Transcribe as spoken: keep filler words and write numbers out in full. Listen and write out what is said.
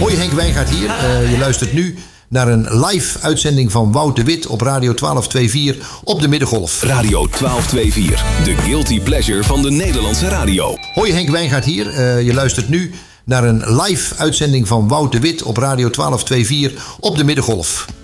Hoi, Henk Wijngaard hier. Uh, je luistert nu naar een live uitzending van Wout de Wit op Radio twaalf tweeënveertig op de Middengolf. Radio twaalf tweeënveertig, de guilty pleasure van de Nederlandse radio. Hoi, Henk Wijngaard hier. Uh, je luistert nu naar een live uitzending van Wout de Wit op Radio twaalf tweeënveertig op de Middengolf.